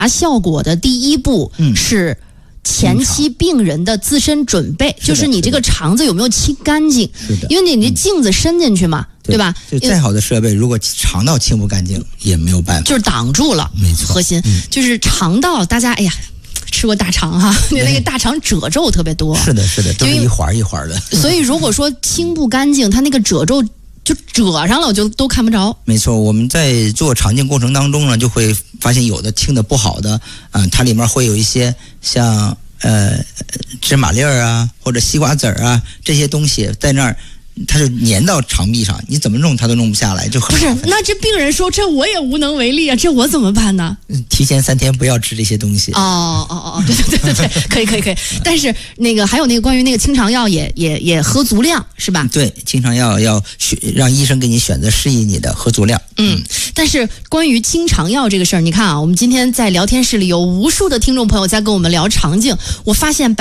效果的第一步是前期病人的自身准备，就是你这个肠子有没有清干净？ 是的， 因为你这镜子伸进去嘛，对吧？ 就再好的设备，如果肠道清不干净，也没有办法， 就是挡住了。 没错， 核心就是肠道，大家哎呀。吃过大肠哈，那个大肠褶皱特别多。 是的，是的，都是一环一环的。 所以如果说清不干净，它那个褶皱就褶上了，我就都看不着。 没错，我们在做肠镜过程当中呢，就会发现有的清的不好的，它里面会有一些像芝麻粒儿啊，或者西瓜籽儿啊这些东西在那儿。它就粘到肠壁上，你怎么弄它都弄不下来，就很不是。那这病人说这我也无能为力啊，这我怎么办呢？ 提前3天不要吃这些东西。 对，可以。但是那个还有那个关于那个清肠药也喝足量是吧？ 对，清肠药要让医生给你选择适宜你的喝足量。 但是关于清肠药这个事儿，你看啊，我们今天在聊天室里有无数的听众朋友在跟我们聊肠镜，我发现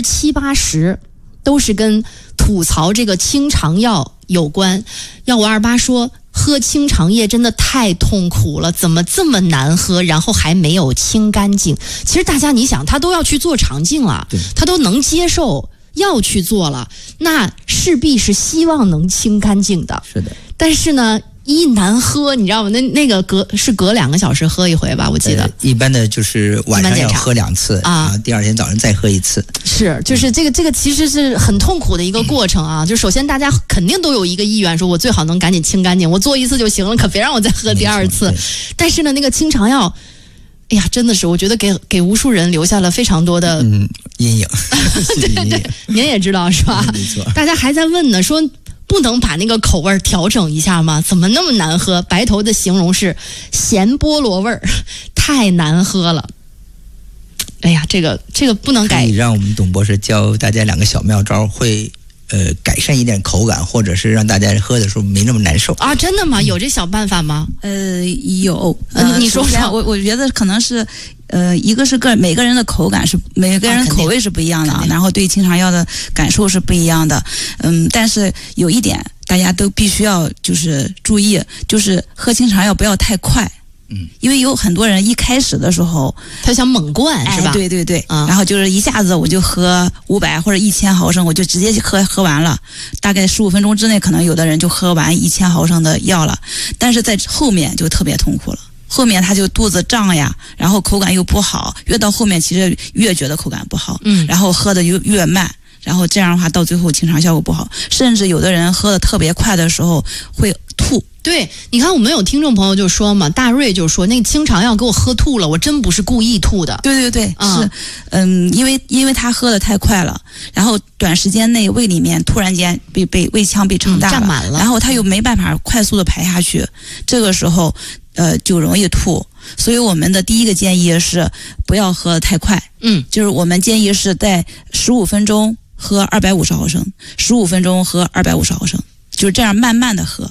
70%-80%都是跟吐槽这个清肠药有关。要我28说，喝清肠液真的太痛苦了，怎么这么难喝，然后还没有清干净。其实大家你想，他都要去做肠镜了，他都能接受要去做了，那势必是希望能清干净的。 是的， 但是呢难喝，你知道吗？那个隔2个小时喝一回吧，我记得。 一般的就是晚上要喝2次啊，第2天早上再喝1次。 是，就是这个其实是很痛苦的一个过程啊。就首先大家肯定都有一个意愿，说我最好能赶紧清干净，我做1次就行了，可别让我再喝第2次。但是呢，那个清肠药，哎呀，真的是我觉得给无数人留下了非常多的阴影。 对，您也知道是吧？ 没错。 大家还在问呢，说不能把那个口味调整一下吗？怎么那么难喝？白头的形容是咸菠萝味儿，太难喝了。哎呀，这个不能改。 可以让我们董博士教大家2个小妙招，会改善一点口感，或者是让大家喝的时候没那么难受啊？真的吗？有这小办法吗？ 有。 你说说。 我觉得可能是。一个是每个人的口感是每个人口味是不一样的啊，然后对清肠药的感受是不一样的。但是有一点大家都必须要就是注意，就是喝清肠药不要太快。因为有很多人一开始的时候他想猛灌是吧？ 对，然后就是一下子我就喝500或者1000毫升，我就直接喝完了，大概15分钟之内，可能有的人就喝完1000毫升的药了，但是在后面就特别痛苦了。后面他就肚子胀呀，然后口感又不好，越到后面其实越觉得口感不好，然后喝的越慢，然后这样的话到最后清肠效果不好，甚至有的人喝的特别快的时候会吐。 对，你看我们有听众朋友就说嘛，大瑞就说那个清肠药给我喝吐了，我真不是故意吐的。 对，是，因为他喝的太快了，然后短时间内胃里面突然间被胃腔被撑大了， 占满了， 然后他又没办法快速的排下去，这个时候就容易吐。所以我们的第一个建议是不要喝得太快，就是我们建议是在15分钟喝250毫升，15分钟喝250毫升，就是这样慢慢的喝。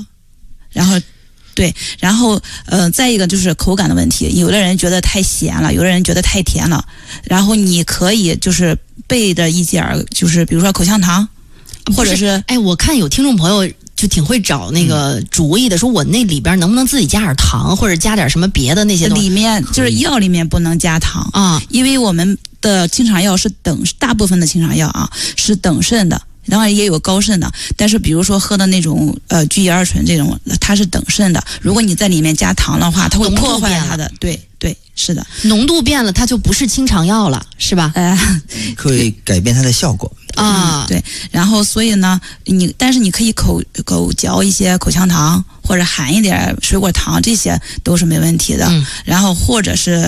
然后再一个就是口感的问题，有的人觉得太咸了，有的人觉得太甜了，然后你可以就是备着一点儿，就是比如说口香糖，或者是我看有听众朋友就挺会找那个主意的，说我那里边能不能自己加点糖，或者加点什么别的那些东西。 里面就是药里面不能加糖啊，因为我们的清肠药是大部分的清肠药啊是等渗的。当然也有高渗的，但是比如说喝的那种聚乙二醇这种，它是等渗的。如果你在里面加糖的话，它会破坏它的。对，是的， 浓度变了，它就不是清肠药了，是吧？ 可以改变它的效果啊。 对，然后所以呢，但是你可以口嚼一些口香糖，或者含一点水果糖，这些都是没问题的。然后或者是